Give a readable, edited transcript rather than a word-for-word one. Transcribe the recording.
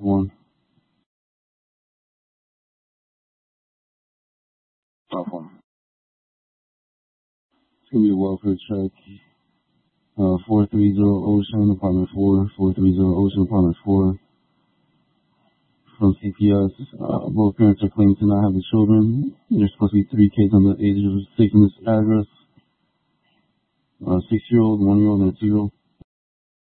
1. Off 1. It's going to be a welfare check. 430 Ocean, Apartment 4. 430 Ocean, Apartment 4. From CPS. Both parents are claiming to not have the children. There's supposed to be 3 kids under the age of 6 in this address. 6-year-old, 1-year-old, and a 2-year-old.